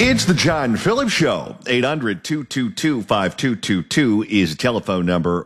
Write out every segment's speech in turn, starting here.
It's the John Phillips Show. 800-222-5222 is a telephone number.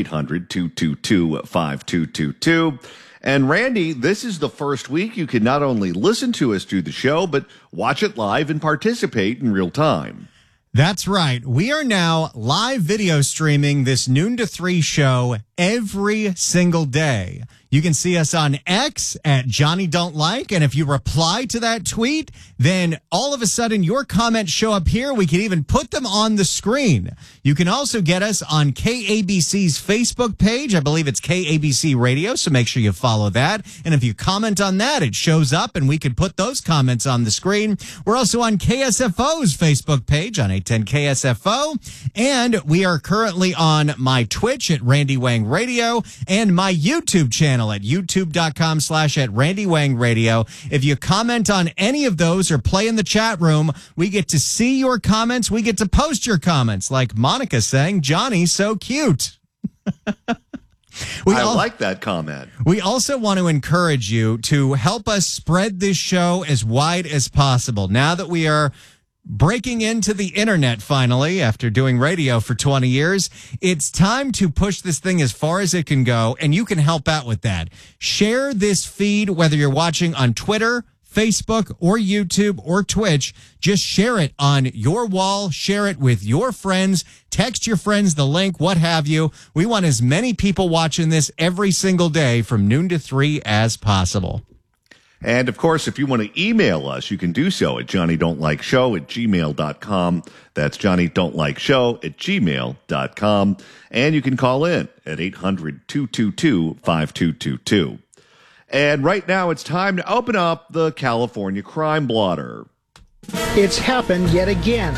1-800-222-5222. And Randy, this is the first week you can not only listen to us through the show, but watch it live and participate in real time. That's right. We are now live video streaming this noon to 3 show every single day. You can see us on X at Johnny Don't Like. And if you reply to that tweet, then all of a sudden your comments show up here. We can even put them on the screen. You can also get us on KABC's Facebook page. I believe it's KABC Radio, so make sure you follow that. And if you comment on that, it shows up and we can put those comments on the screen. We're also on KSFO's Facebook page on 810 KSFO. And we are currently on my Twitch at Randy Wang Radio and my YouTube channel at youtube.com/@RandyWangRadio. If you comment on any of those or play in the chat room, we get to see your comments. We get to post your comments, like Monica saying, "Johnny's so cute." I like that comment. We also want to encourage you to help us spread this show as wide as possible. Now that we are breaking into the internet finally, after doing radio for 20 years, it's time to push this thing as far as it can go, and you can help out with that. Share this feed, whether you're watching on Twitter, Facebook, or YouTube, or Twitch. Just share it on your wall. Share it with your friends. Text your friends the link, what have you. We want as many people watching this every single day from noon to 3 as possible. And, of course, if you want to email us, you can do so at johnnydon'tlikeshow@gmail.com. That's johnnydon'tlikeshow@gmail.com. And you can call in at 800-222-5222. And right now it's time to open up the California Crime Blotter. It's happened yet again.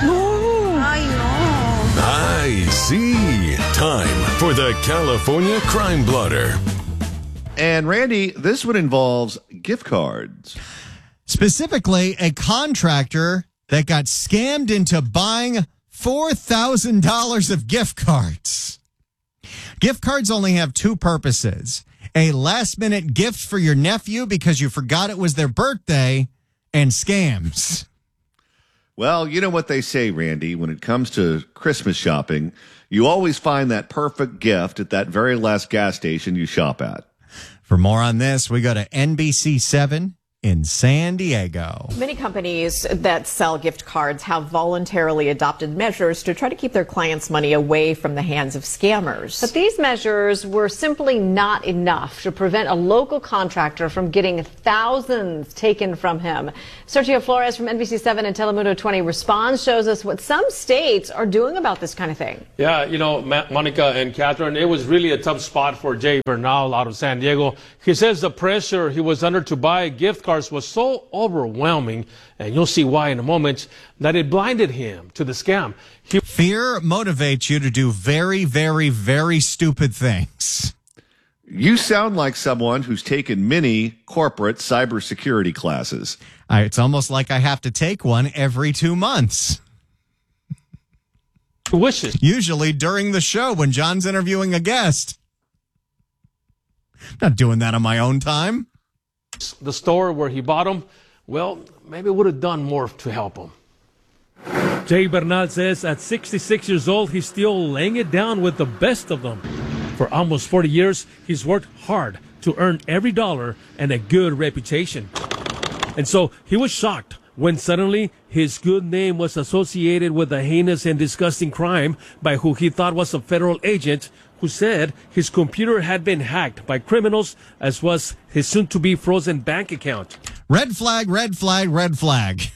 I see. Time for the California Crime Blotter. And Randy, this one involves gift cards. Specifically, a contractor that got scammed into buying $4,000 of gift cards. Gift cards only have two purposes: a last-minute gift for your nephew because you forgot it was their birthday, and scams. Well, you know what they say, Randy, when it comes to Christmas shopping, you always find that perfect gift at that very last gas station you shop at. For more on this, we go to NBC7 in San Diego. Many companies that sell gift cards have voluntarily adopted measures to try to keep their clients' money away from the hands of scammers. But these measures were simply not enough to prevent a local contractor from getting thousands taken from him. Sergio Flores from NBC7 and Telemundo 20 Responds shows us what some states are doing about this kind of thing. Yeah, you know, Monica and Catherine, it was really a tough spot for Jay Bernal out of San Diego. He says the pressure he was under to buy gift cards was so overwhelming, and you'll see why in a moment, that it blinded him to the scam. Fear motivates you to do very, very, very stupid things. You sound like someone who's taken many corporate cybersecurity classes. It's almost like I have to take one every 2 months. Wishes. Usually during the show when John's interviewing a guest. Not doing that on my own time. The store where he bought them, well, maybe would have done more to help him. Jay Bernal says at 66 years old, he's still laying it down with the best of them. For almost 40 years, he's worked hard to earn every dollar and a good reputation. And so he was shocked when suddenly his good name was associated with a heinous and disgusting crime by who he thought was a federal agent who said his computer had been hacked by criminals, as was his soon-to-be frozen bank account. Red flag, red flag, red flag.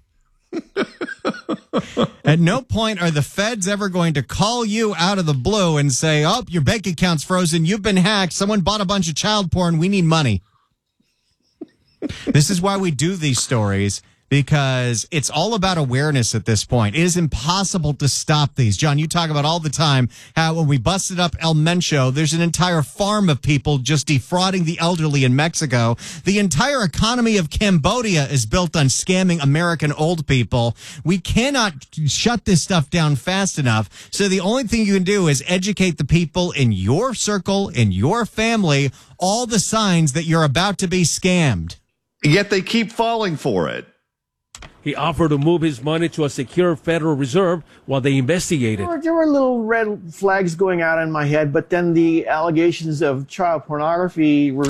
At no point are the feds ever going to call you out of the blue and say, "Oh, your bank account's frozen. You've been hacked. Someone bought a bunch of child porn. We need money." This is why we do these stories, because it's all about awareness at this point. It is impossible to stop these. John, you talk about all the time how when we busted up El Mencho, there's an entire farm of people just defrauding the elderly in Mexico. The entire economy of Cambodia is built on scamming American old people. We cannot shut this stuff down fast enough. So the only thing you can do is educate the people in your circle, in your family, all the signs that you're about to be scammed. Yet they keep falling for it. He offered to move his money to a secure Federal Reserve while they investigated. There were little red flags going out in my head, but then the allegations of child pornography were...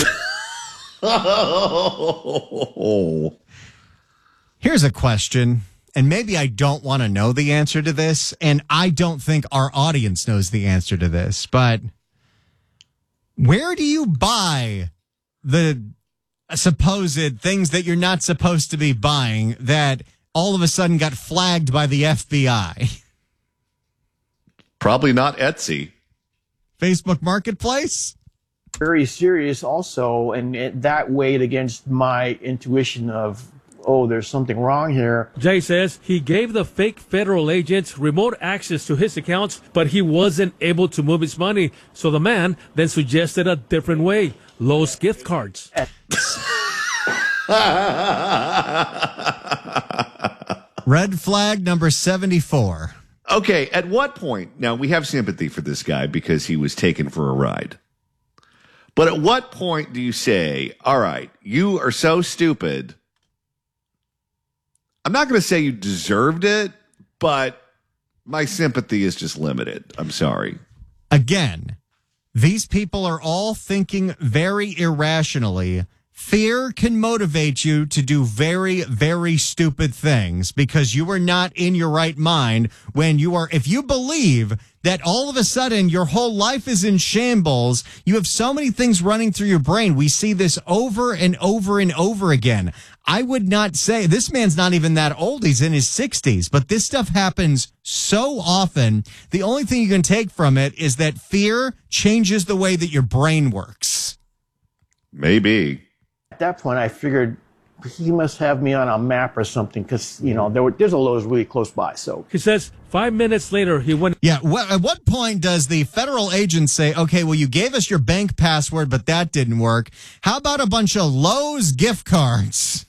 Here's a question, and maybe I don't want to know the answer to this, and I don't think our audience knows the answer to this, but where do you buy the supposed things that you're not supposed to be buying that all of a sudden got flagged by the FBI? Probably not Etsy. Facebook Marketplace? very serious also, and that weighed against my intuition of, oh, there's something wrong here. Jay says he gave the fake federal agents remote access to his accounts, but he wasn't able to move his money. So the man then suggested a different way, Lowe's gift cards. Red flag number 74. Okay, at what point? Now, we have sympathy for this guy because he was taken for a ride. But at what point do you say, all right, you are so stupid, I'm not going to say you deserved it, but my sympathy is just limited. I'm sorry. Again, these people are all thinking very irrationally. Fear can motivate you to do very, very stupid things because you are not in your right mind when you are, if you believe that all of a sudden your whole life is in shambles, you have so many things running through your brain. We see this over and over and over again. I would not say, this man's not even that old. He's in his 60s, but this stuff happens so often. The only thing you can take from it is that fear changes the way that your brain works. Maybe. At that point, I figured he must have me on a map or something because, you know, there's a Lowe's really close by. So He says 5 minutes later, he went. Yeah. At what point does the federal agent say, okay, well, you gave us your bank password, but that didn't work. How about a bunch of Lowe's gift cards?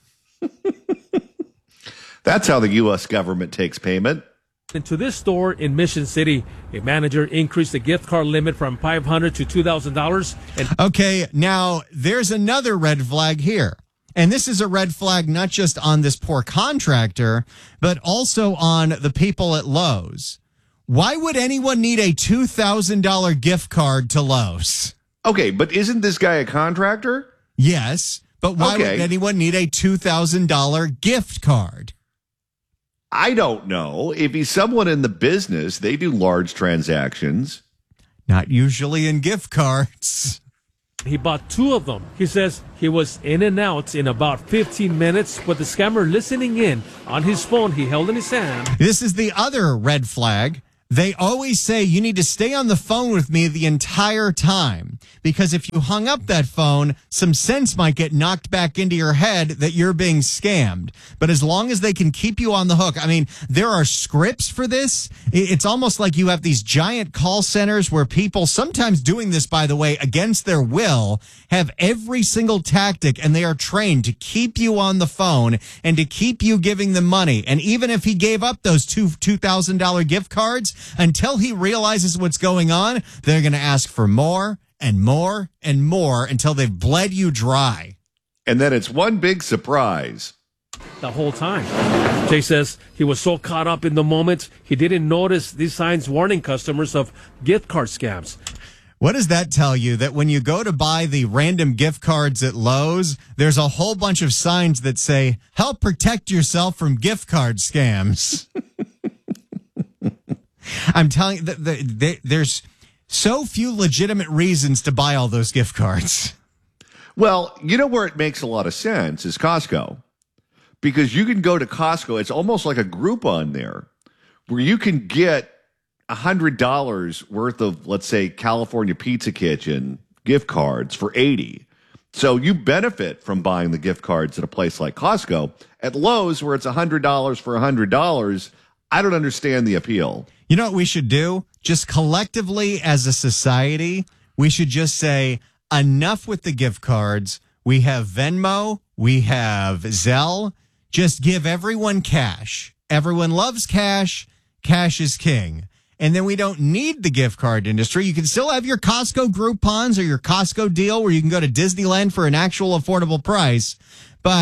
That's how the U.S. government takes payment. Into this store in Mission City, a manager increased the gift card limit from $500 to $2,000. And Okay, now there's another red flag here. And this is a red flag not just on this poor contractor, but also on the people at Lowe's. Why would anyone need a $2,000 gift card to Lowe's? Okay, but isn't this guy a contractor? Yes, but why would anyone need a $2,000 gift card? I don't know. If he's someone in the business, they do large transactions. Not usually in gift cards. he bought 2 of them. He says he was in and out in about 15 minutes with the scammer listening in on his phone he held in his hand. This is the other red flag. They always say you need to stay on the phone with me the entire time because if you hung up that phone, some sense might get knocked back into your head that you're being scammed. But as long as they can keep you on the hook, I mean, there are scripts for this. It's almost like you have these giant call centers where people, sometimes doing this, by the way, against their will, have every single tactic and they are trained to keep you on the phone and to keep you giving them money. And even if he gave up those $2,000 gift cards, until he realizes what's going on, they're going to ask for more and more and more until they've bled you dry. And then it's one big surprise. The whole time. Jay says he was so caught up in the moment, he didn't notice these signs warning customers of gift card scams. What does that tell you? That when you go to buy the random gift cards at Lowe's, there's a whole bunch of signs that say, help protect yourself from gift card scams. I'm telling you, there's so few legitimate reasons to buy all those gift cards. Well, you know where it makes a lot of sense is Costco. Because you can go to Costco, it's almost like a Groupon there, where you can get $100 worth of, let's say, California Pizza Kitchen gift cards for $80. So you benefit from buying the gift cards at a place like Costco. At Lowe's, where it's $100 for $100, I don't understand the appeal. You know what we should do? Just collectively as a society, we should just say, enough with the gift cards. We have Venmo. We have Zelle. Just give everyone cash. Everyone loves cash. Cash is king. And then we don't need the gift card industry. You can still have your Costco Groupons or your Costco deal where you can go to Disneyland for an actual affordable price. But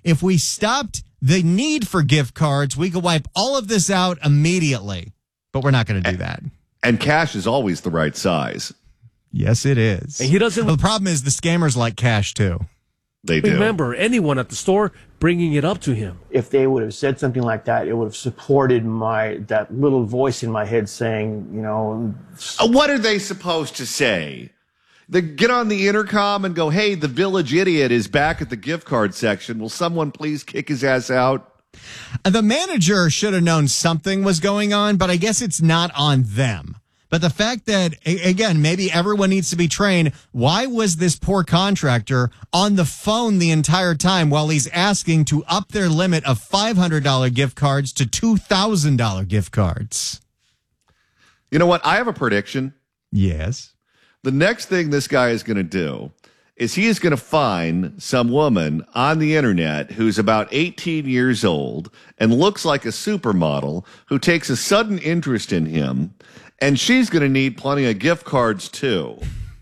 if we stopped the need for gift cards, we could wipe all of this out immediately. But we're not going to do that. And cash is always the right size. Yes, it is. And he doesn't. Well, the problem is the scammers like cash, too. They do. Remember anyone at the store bringing it up to him. If they would have said something like that, it would have supported that little voice in my head saying, you know. What are they supposed to say? They get on the intercom and go, hey, the village idiot is back at the gift card section. Will someone please kick his ass out? The manager should have known something was going on, but I guess it's not on them. But the fact that, again, maybe everyone needs to be trained. Why was this poor contractor on the phone the entire time while he's asking to up their limit of $500 gift cards to $2,000 gift cards? You know what? I have a prediction. Yes. The next thing this guy is going to do is he is going to find some woman on the internet who's about 18 years old and looks like a supermodel who takes a sudden interest in him. And she's going to need plenty of gift cards, too.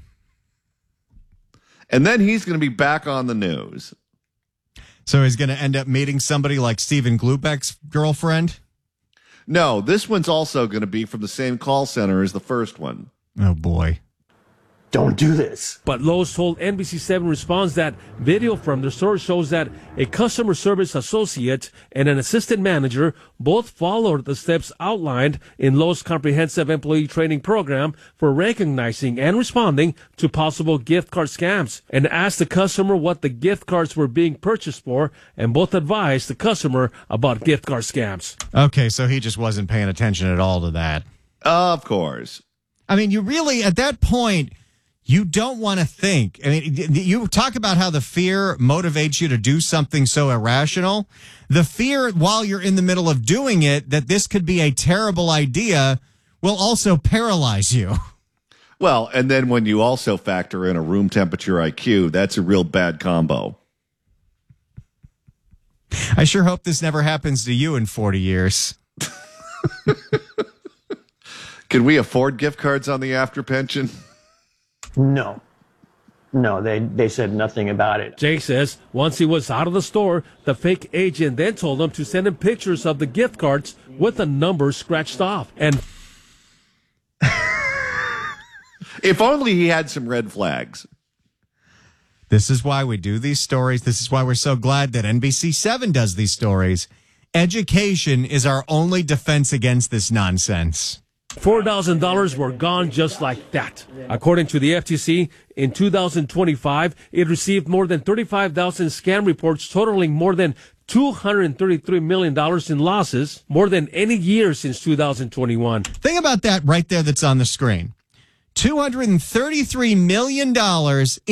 And then he's going to be back on the news. So he's going to end up meeting somebody like Stephen Glubeck's girlfriend? No, this one's also going to be from the same call center as the first one. Oh, boy. Don't do this. But Lowe's told NBC7 Response that video from the store shows that a customer service associate and an assistant manager both followed the steps outlined in Lowe's comprehensive employee training program for recognizing and responding to possible gift card scams, and asked the customer what the gift cards were being purchased for, and both advised the customer about gift card scams. Okay, so he just wasn't paying attention at all to that. Of course. I mean, you really, at that point, you don't want to think. I mean, you talk about how the fear motivates you to do something so irrational. The fear while you're in the middle of doing it, that this could be a terrible idea, will also paralyze you. Well, and then when you also factor in a room temperature IQ, that's a real bad combo. I sure hope this never happens to you in 40 years. Can we afford gift cards on the after pension? No, they said nothing about it. Jake says once he was out of the store, the fake agent then told him to send him pictures of the gift cards with the numbers scratched off. And if only he had some red flags. This is why we do these stories. This is why we're so glad that NBC7 does these stories. Education is our only defense against this nonsense. $4,000 were gone just like that. According to the FTC, in 2025, it received more than 35,000 scam reports totaling more than $233 million in losses, more than any year since 2021. Think about that right there that's on the screen. $233 million